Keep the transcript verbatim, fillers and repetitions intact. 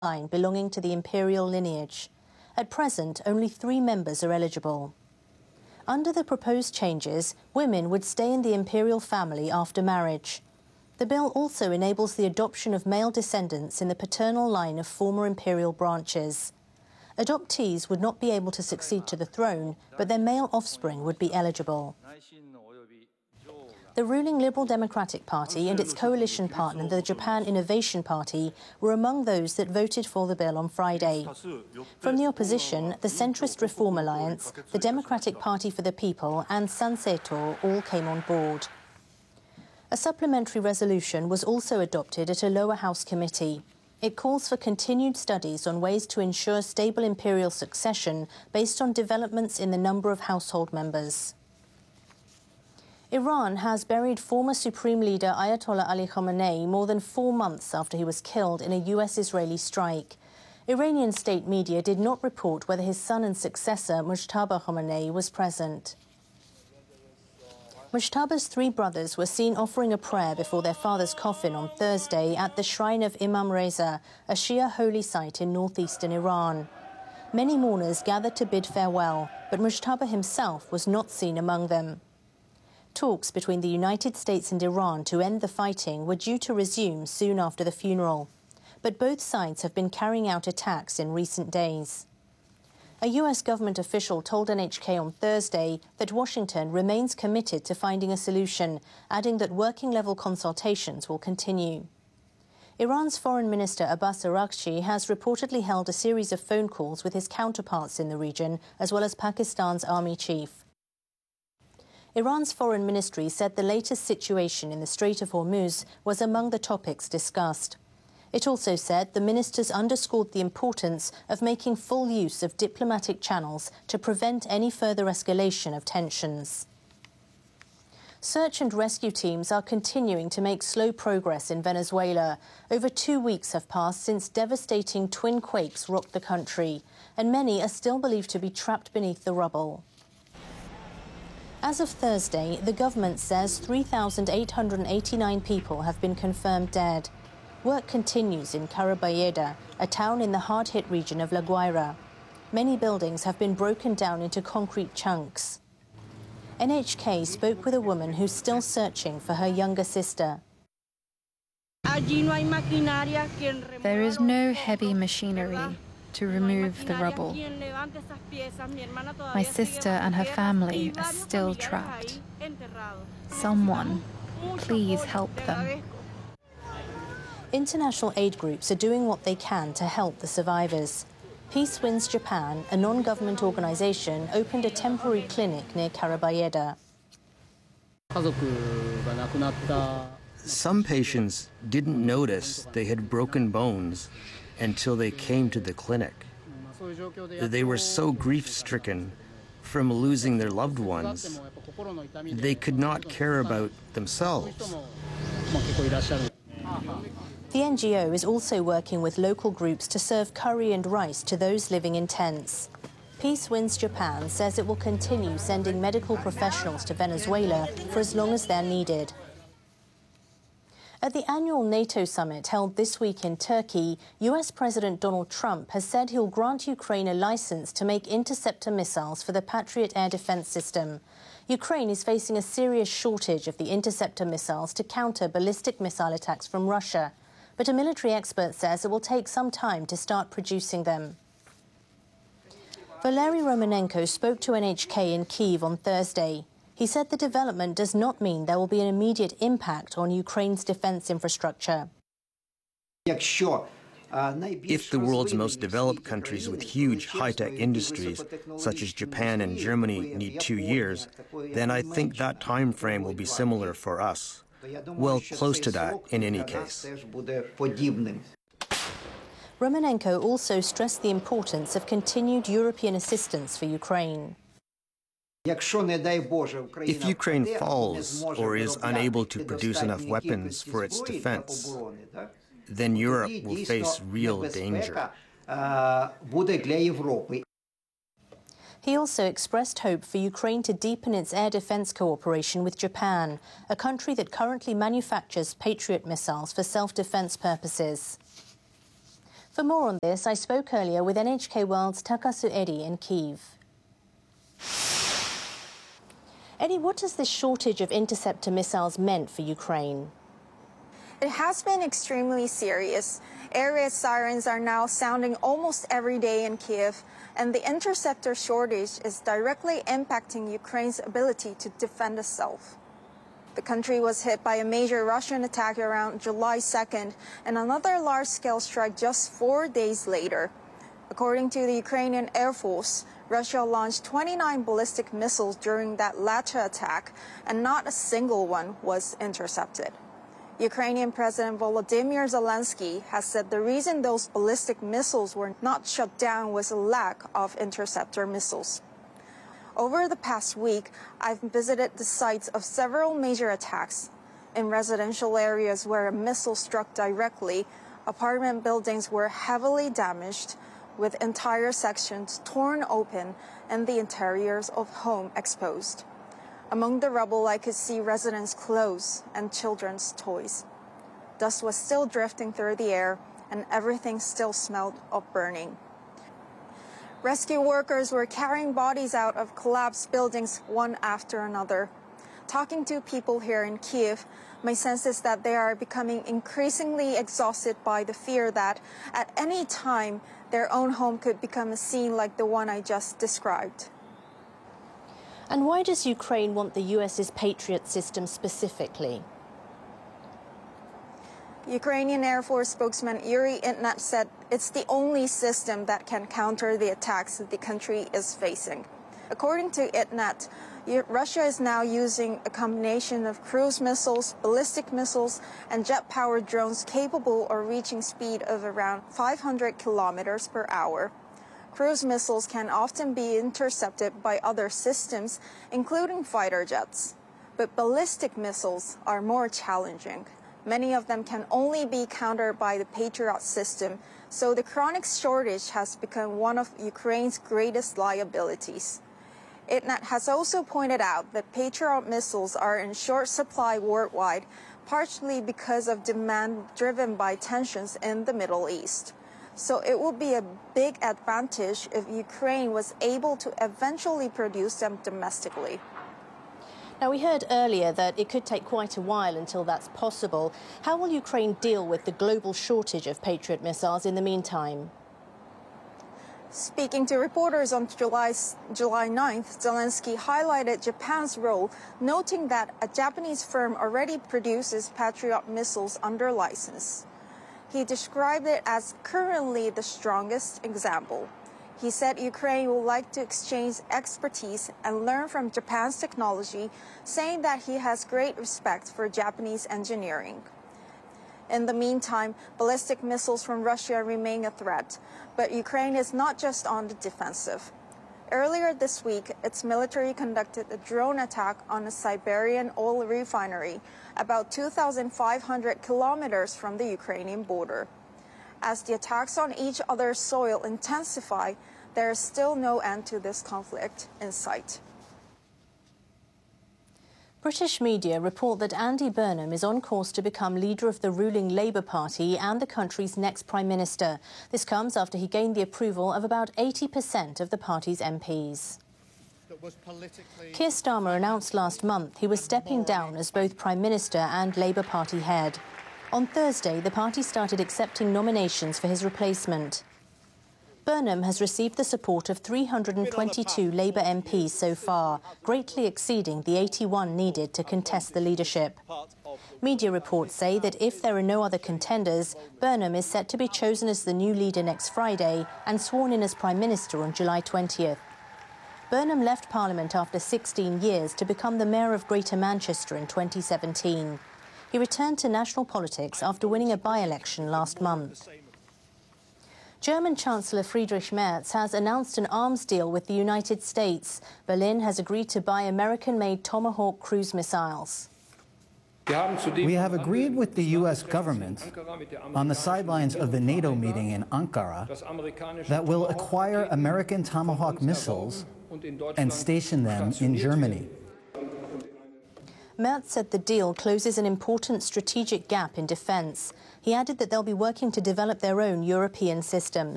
line belonging to the imperial lineage. At present, only three members are eligible. Under the proposed changes, women would stay in the imperial family after marriage. The bill also enables the adoption of male descendants in the paternal line of former imperial branches. Adoptees would not be able to succeed to the throne, but their male offspring would be eligible. The ruling Liberal Democratic Party and its coalition partner, the Japan Innovation Party, were among those that voted for the bill on Friday. From the opposition, the Centrist Reform Alliance, the Democratic Party for the People and Sanseito all came on board. A supplementary resolution was also adopted at a lower house committee. It calls for continued studies on ways to ensure stable imperial succession based on developments in the number of household members. Iran has buried former Supreme Leader Ayatollah Ali Khamenei more than four months after he was killed in a U S-Israeli strike. Iranian state media did not report whether his son and successor, Mujtaba Khamenei, was present. Mujtaba's three brothers were seen offering a prayer before their father's coffin on Thursday at the shrine of Imam Reza, a Shia holy site in northeastern Iran. Many mourners gathered to bid farewell, but Mujtaba himself was not seen among them. Talks between the United States and Iran to end the fighting were due to resume soon after the funeral, but both sides have been carrying out attacks in recent days. A U S government official told N H K on Thursday that Washington remains committed to finding a solution, adding that working-level consultations will continue. Iran's Foreign Minister Abbas Araghchi has reportedly held a series of phone calls with his counterparts in the region, as well as Pakistan's army chief. Iran's foreign ministry said the latest situation in the Strait of Hormuz was among the topics discussed. It also said the ministers underscored the importance of making full use of diplomatic channels to prevent any further escalation of tensions. Search and rescue teams are continuing to make slow progress in Venezuela. Over two weeks have passed since devastating twin quakes rocked the country, and many are still believed to be trapped beneath the rubble. As of Thursday, the government says three thousand eight hundred eighty-nine people have been confirmed dead. Work continues in Carabayeda, a town in the hard-hit region of La Guaira. Many buildings have been broken down into concrete chunks. N H K spoke with a woman who's still searching for her younger sister. There is no heavy machinery to remove the rubble. My sister and her family are still trapped. Someone, please help them. International aid groups are doing what they can to help the survivors. Peace Wins Japan, a non-government organization, opened a temporary clinic near Carabayeda. Some patients didn't notice they had broken bones until they came to the clinic. They were so grief-stricken from losing their loved ones, they could not care about themselves. The N G O is also working with local groups to serve curry and rice to those living in tents. Peace Wins Japan says it will continue sending medical professionals to Venezuela for as long as they're needed. At the annual NATO summit held this week in Turkey, U S President Donald Trump has said he'll grant Ukraine a license to make interceptor missiles for the Patriot air defense system. Ukraine is facing a serious shortage of the interceptor missiles to counter ballistic missile attacks from Russia, but a military expert says it will take some time to start producing them. Valery Romanenko spoke to N H K in Kyiv on Thursday. He said the development does not mean there will be an immediate impact on Ukraine's defense infrastructure. If the world's most developed countries with huge high-tech industries, such as Japan and Germany, need two years, then I think that time frame will be similar for us. Well, close to that in any case. Romanenko also stressed the importance of continued European assistance for Ukraine. If Ukraine falls or is unable to produce enough weapons for its defense, then Europe will face real danger. He also expressed hope for Ukraine to deepen its air defense cooperation with Japan, a country that currently manufactures Patriot missiles for self-defense purposes. For For more on this, I spoke earlier with N H K World's Takasu Eri in Kyiv. Eri, what has this shortage of interceptor missiles meant for Ukraine? It has been extremely serious. Air raid sirens are now sounding almost every day in Kyiv, and the interceptor shortage is directly impacting Ukraine's ability to defend itself. The country was hit by a major Russian attack around July second and another large-scale strike just four days later. According to the Ukrainian Air Force, Russia launched twenty-nine ballistic missiles during that latter attack, and not a single one was intercepted. Ukrainian President Volodymyr Zelensky has said the reason those ballistic missiles were not shut down was a lack of interceptor missiles. Over the past week, I've visited the sites of several major attacks. In residential areas where a missile struck directly, apartment buildings were heavily damaged, with entire sections torn open and the interiors of homes exposed. Among the rubble, I could see residents' clothes and children's toys. Dust was still drifting through the air, and everything still smelled of burning. Rescue workers were carrying bodies out of collapsed buildings one after another. Talking to people here in Kyiv, my sense is that they are becoming increasingly exhausted by the fear that at any time their own home could become a scene like the one I just described. And why does Ukraine want the U S's Patriot system specifically? Ukrainian Air Force spokesman Yuri Ihnat said it's the only system that can counter the attacks that the country is facing. According to Ihnat, Russia is now using a combination of cruise missiles, ballistic missiles, and jet-powered drones capable of reaching speed of around five hundred kilometers per hour. Cruise missiles can often be intercepted by other systems, including fighter jets. But ballistic missiles are more challenging. Many of them can only be countered by the Patriot system, so the chronic shortage has become one of Ukraine's greatest liabilities. Ihnat has also pointed out that Patriot missiles are in short supply worldwide, partially because of demand driven by tensions in the Middle East. So it would be a big advantage if Ukraine was able to eventually produce them domestically. Now, we heard earlier that it could take quite a while until that's possible. How will Ukraine deal with the global shortage of Patriot missiles in the meantime? Speaking to reporters on July, July ninth, Zelensky highlighted Japan's role, noting that a Japanese firm already produces Patriot missiles under license. He described it as currently the strongest example. He said Ukraine would like to exchange expertise and learn from Japan's technology, saying that he has great respect for Japanese engineering. In the meantime, ballistic missiles from Russia remain a threat, but Ukraine is not just on the defensive. Earlier this week, its military conducted a drone attack on a Siberian oil refinery about two thousand five hundred kilometers from the Ukrainian border. As the attacks on each other's soil intensify, there is still no end to this conflict in sight. British media report that Andy Burnham is on course to become leader of the ruling Labour Party and the country's next Prime Minister. This comes after he gained the approval of about eighty percent of the party's M Ps. Keir Starmer announced last month he was stepping down as both Prime Minister and Labour Party head. On Thursday, the party started accepting nominations for his replacement. Burnham has received the support of three hundred twenty-two Labour M Ps so far, greatly exceeding the eighty-one needed to contest the leadership. Media reports say that if there are no other contenders, Burnham is set to be chosen as the new leader next Friday and sworn in as Prime Minister on July twentieth. Burnham left Parliament after sixteen years to become the Mayor of Greater Manchester in twenty seventeen. He returned to national politics after winning a by-election last month. German Chancellor Friedrich Merz has announced an arms deal with the United States. Berlin has agreed to buy American-made Tomahawk cruise missiles. We have agreed with the U S government on the sidelines of the NATO meeting in Ankara that we'll acquire American Tomahawk missiles and station them in Germany. Merz said the deal closes an important strategic gap in defence. He added that they'll be working to develop their own European systems.